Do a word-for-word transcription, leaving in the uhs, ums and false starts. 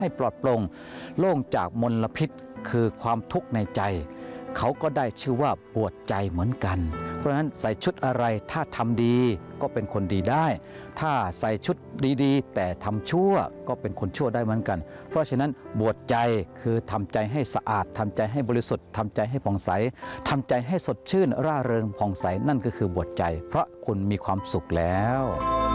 ให้ปลอดโปร่งโล่งจากมลพิษคือความทุกข์ในใจเขาก็ได้ชื่อว่าบวชใจเหมือนกันเพราะฉะนั้นใส่ชุดอะไรถ้าทำดีก็เป็นคนดีได้ถ้าใส่ชุดดีๆแต่ทำชั่วก็เป็นคนชั่วได้เหมือนกันเพราะฉะนั้นบวชใจคือทำใจให้สะอาดทำใจให้บริสุทธิ์ทำใจให้ผ่องใสทำใจให้สดชื่นร่าเริงผ่องใสนั่นก็คือบวชใจเพราะคุณมีความสุขแล้ว